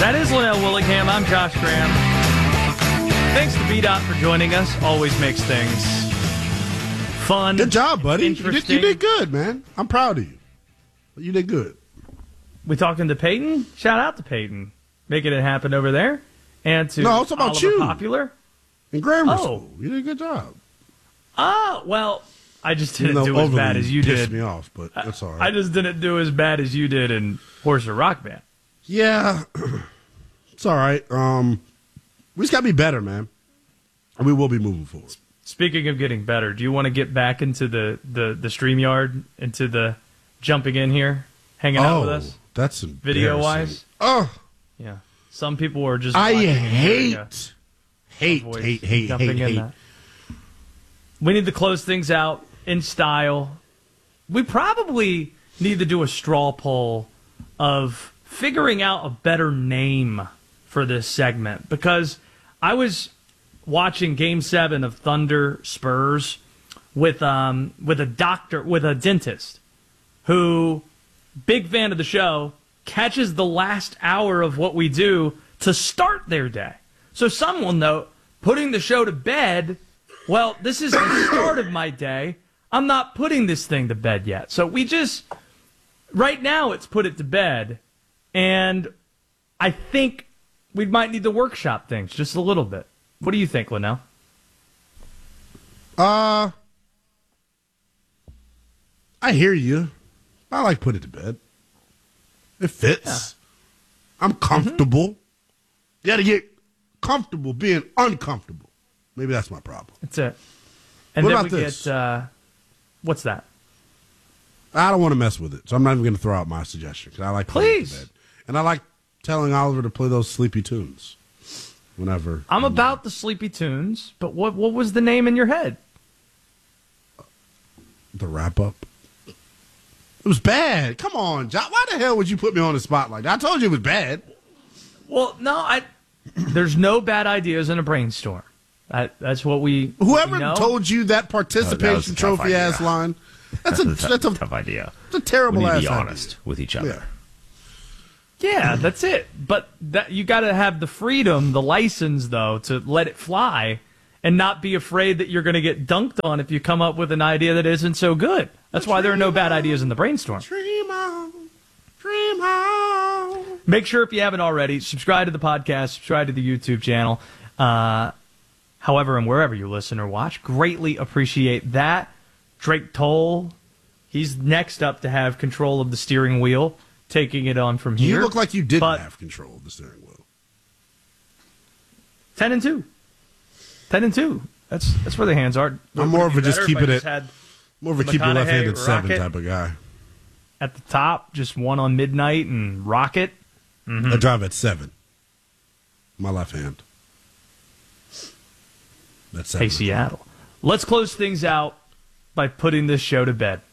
That is Linnell Willingham. I'm Josh Graham. Thanks to B-Dot for joining us. Always makes things fun. Good job, buddy. You Interesting. did good, man. I'm proud of you. You did good. We talking to Peyton? Shout out to Peyton. Making it happen over there. And to No, it's about Oliver you. Popular. In grammar Oh. school. You did a good job. Well, I just Even didn't though do as bad overly as you pissed did. me off, but that's all I right. just didn't do as bad as you did in Horse or Rock Band. Yeah. It's all right. We just got to be better, man. And we will be moving forward. Speaking of getting better, do you want to get back into the StreamYard, into the jumping in here, hanging out with us? That's Video-wise? Oh, Yeah. Some people are just... I watching hate jumping in that. We need to close things out in style. We probably need to do a straw poll of figuring out a better name for this segment, because I was watching Game 7 of Thunder Spurs with a dentist who, big fan of the show, catches the last hour of what we do to start their day. So some will note, putting the show to bed, well, this is the start of my day. I'm not putting this thing to bed yet. So we just, right now it's put it to bed. And I think we might need to workshop things just a little bit. What do you think, Linnell? I hear you. I like put it to bed. It fits. Yeah. I'm comfortable. You got to get comfortable being uncomfortable. Maybe that's my problem. That's it. And what then about we this? get, what's that? I don't want to mess with it, so I'm not even going to throw out my suggestion, because I like putting it to bed. And I like telling Oliver to play those sleepy tunes whenever. I'm about the sleepy tunes, but what was the name in your head? The wrap-up. It was bad. Come on, John. Why the hell would you put me on the spot like that? I told you it was bad. Well, no, there's no bad ideas in a brainstorm. That's what we. Whoever we know. told you that participation trophy ass line, that's a tough idea. It's a terrible we need ass to be idea. honest with each other. Yeah, that's it. But you got to have the freedom, the license, though, to let it fly and not be afraid that you're going to get dunked on if you come up with an idea that isn't so good. That's why there are no bad ideas in the brainstorm. Dream on, dream on. Make sure, if you haven't already, subscribe to the podcast, subscribe to the YouTube channel. However and wherever you listen or watch, greatly appreciate that. Drake Toll, he's next up to have control of the steering wheel, taking it on from here. You look like you didn't have control of the steering wheel. 10-2. 10-2. That's where the hands are. I'm more of a just keep it at, more of a keep your left hand at 7 Rocket type of guy. At the top, just one on midnight and Rocket. Mm-hmm. I drive at 7. My left hand. That's 7. Hey, Seattle. Let's close things out by putting this show to bed.